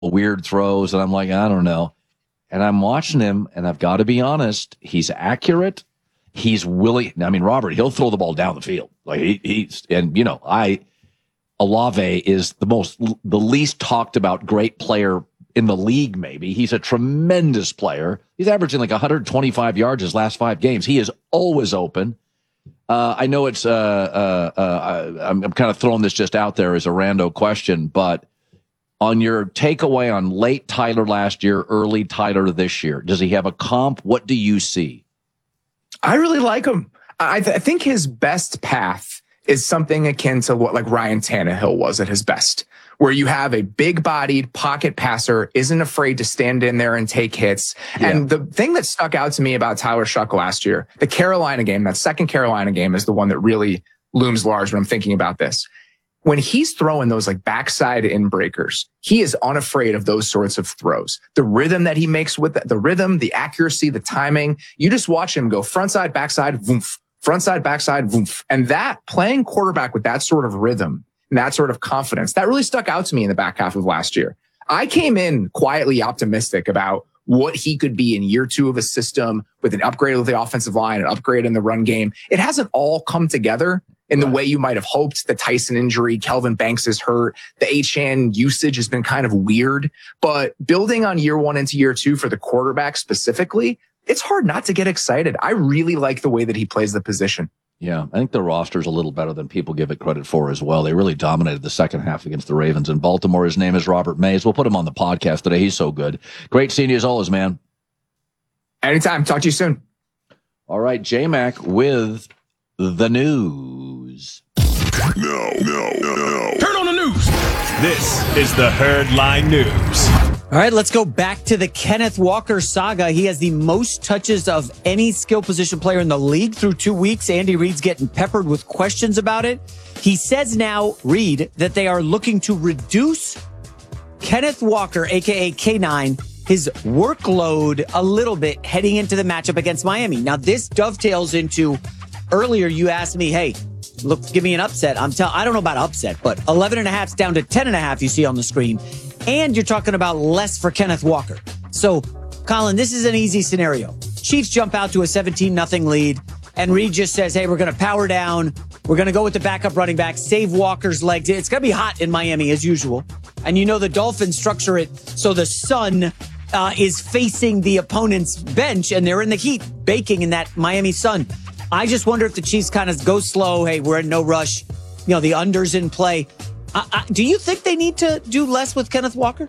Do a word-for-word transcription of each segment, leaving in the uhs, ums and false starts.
weird throws, and I'm like, I don't know. And I'm watching him, and I've got to be honest, he's accurate. He's willing. I mean, Robert, he'll throw the ball down the field. Like he, he's, and you know, I, Olave is the most, the least talked about great player in the league. Maybe he's a tremendous player. He's averaging like one hundred twenty-five yards his last five games. He is always open. Uh, I know it's, uh, uh, uh, I'm, I'm kind of throwing this just out there as a rando question, but on your takeaway on late Tyler last year, early Tyler this year, does he have a comp? What do you see? I really like him. I, th- I think his best path is something akin to what like Ryan Tannehill was at his best, where you have a big-bodied pocket passer, isn't afraid to stand in there and take hits. Yeah. And the thing that stuck out to me about Tyler Shough last year, the Carolina game, that second Carolina game is the one that really looms large when I'm thinking about this. When he's throwing those like backside in breakers, he is unafraid of those sorts of throws. The rhythm that he makes with the, the rhythm, the accuracy, the timing, you just watch him go front side, backside, voomf, front side, backside, voomf. And that playing quarterback with that sort of rhythm and that sort of confidence, that really stuck out to me in the back half of last year. I came in quietly optimistic about what he could be in year two of a system with an upgrade of the offensive line, an upgrade in the run game. It hasn't all come together in the way you might have hoped. The Tyson injury, Kelvin Banks is hurt. The Achane usage has been kind of weird. But building on year one into year two for the quarterback specifically, it's hard not to get excited. I really like the way that he plays the position. Yeah, I think the roster's a little better than people give it credit for as well. They really dominated the second half against the Ravens in Baltimore. His name is Robert Mays. We'll put him on the podcast today. He's so good. Great seeing you as always, man. Anytime. Talk to you soon. All right, J-Mac with the news. No, no, no, no. Turn on the news. This is the Herdline News. All right, let's go back to the Kenneth Walker saga. He has the most touches of any skill position player in the league through two weeks. Andy Reid's getting peppered with questions about it. He says now, Reid, that they are looking to reduce Kenneth Walker, a k a. K nine, his workload a little bit heading into the matchup against Miami. Now, this dovetails into earlier you asked me, hey, look, give me an upset. I'm tell I don't know about upset, but eleven and a half down to ten and a half you see on the screen. And you're talking about less for Kenneth Walker. So, Colin, this is an easy scenario. Chiefs jump out to a seventeen nothing lead, and Reid just says, hey, we're going to power down. We're going to go with the backup running back, save Walker's legs. It's going to be hot in Miami as usual. And you know the Dolphins structure it so the sun uh, is facing the opponent's bench, and they're in the heat, baking in that Miami sun. I just wonder if the Chiefs kind of go slow. Hey, we're in no rush. You know, the under's in play. Uh, uh, do you think they need to do less with Kenneth Walker?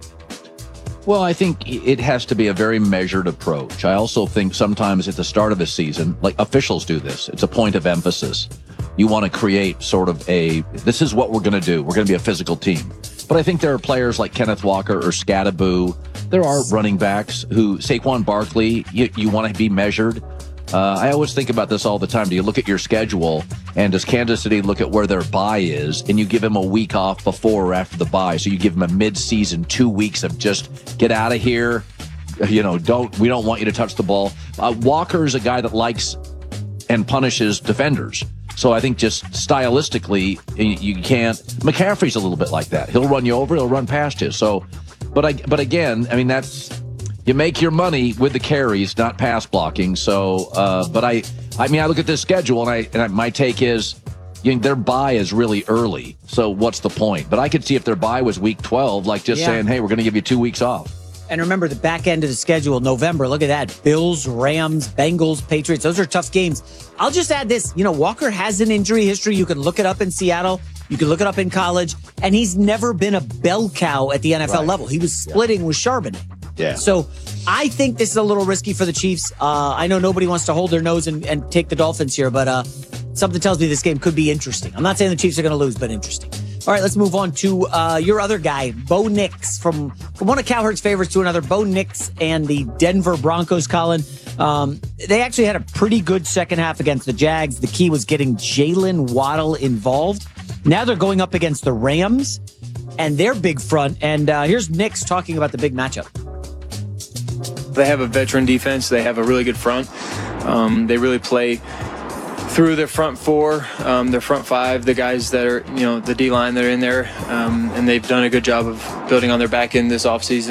Well, I think it has to be a very measured approach. I also think sometimes at the start of a season, like officials do this, it's a point of emphasis. You want to create sort of a, this is what we're going to do. We're going to be a physical team. But I think there are players like Kenneth Walker or Scadaboo. There are running backs who, Saquon Barkley, you, you want to be measured. Uh, I always think about this all the time. Do you look at your schedule, and does Kansas City look at where their bye is, and you give him a week off before or after the bye? So you give him a mid-season two weeks of just get out of here. You know, don't we don't want you to touch the ball. Uh, Walker is a guy that likes and punishes defenders. So I think just stylistically, you can't. McCaffrey's a little bit like that. He'll run you over. He'll run past you. So, but I, but again, I mean that's. You make your money with the carries, not pass blocking. So, uh, but I, I mean, I look at this schedule, and I, and I, my take is, you know, their bye is really early. So, what's the point? But I could see if their bye was week twelve, like just yeah. saying, "Hey, we're going to give you two weeks off." And remember the back end of the schedule, November. Look at that: Bills, Rams, Bengals, Patriots. Those are tough games. I'll just add this: you know, Walker has an injury history. You can look it up in Seattle. You can look it up in college, and he's never been a bell cow at the N F L right. level. He was splitting yeah. with Charbonnet. Yeah. So I think this is a little risky for the Chiefs. Uh, I know nobody wants to hold their nose and, and take the Dolphins here, but uh, something tells me this game could be interesting. I'm not saying the Chiefs are going to lose, but interesting. All right, let's move on to uh, your other guy, Bo Nix, from, from one of Cowherd's favorites to another. Bo Nix and the Denver Broncos, Colin. Um, they actually had a pretty good second half against the Jags. The key was getting Jalen Waddle involved. Now they're going up against the Rams and their big front. And uh, here's Nix talking about the big matchup. They have a veteran defense. They have a really good front. Um, they really play through their front four, um, their front five, the guys that are, you know, the D line that are in there, um, and they've done a good job of building on their back end this offseason.